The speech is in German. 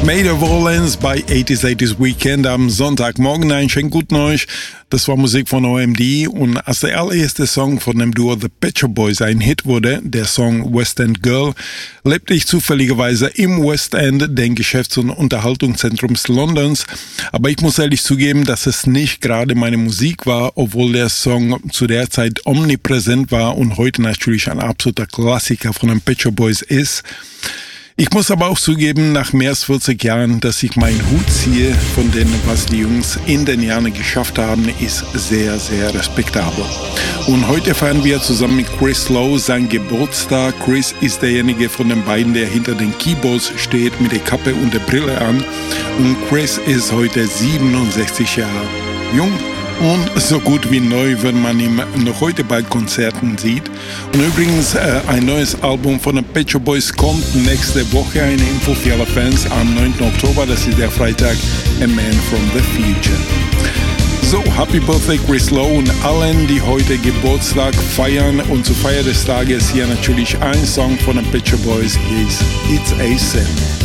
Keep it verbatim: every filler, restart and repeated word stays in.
Made of Orleans bei eighties eighties Weekend am Sonntagmorgen. Einen schönen guten euch. Das war Musik von O M D und als der allererste Song von dem Duo The Pet Shop Boys ein Hit wurde, der Song West End Girl, lebte ich zufälligerweise im West End, dem Geschäfts- und Unterhaltungszentrums Londons. Aber ich muss ehrlich zugeben, dass es nicht gerade meine Musik war, obwohl der Song zu der Zeit omnipräsent war und heute natürlich ein absoluter Klassiker von den Pet Shop Boys ist. Ich muss aber auch zugeben, nach mehr als vierzig Jahren, dass ich meinen Hut ziehe von dem, was die Jungs in den Jahren geschafft haben, ist sehr, sehr respektabel. Und heute feiern wir zusammen mit Chris Lowe seinen Geburtstag. Chris ist derjenige von den beiden, der hinter den Keyboards steht, mit der Kappe und der Brille an. Und Chris ist heute siebenundsechzig Jahre jung. Und so gut wie neu, wenn man ihn noch heute bei Konzerten sieht. Und übrigens, äh, ein neues Album von den Pet Shop Boys kommt nächste Woche. Eine Info für alle Fans am neunten Oktober, das ist der Freitag, A Man from the Future. So, Happy Birthday Chris Lowe und allen, die heute Geburtstag feiern. Und zur Feier des Tages hier natürlich ein Song von den Pet Shop Boys, hieß It's a Sin.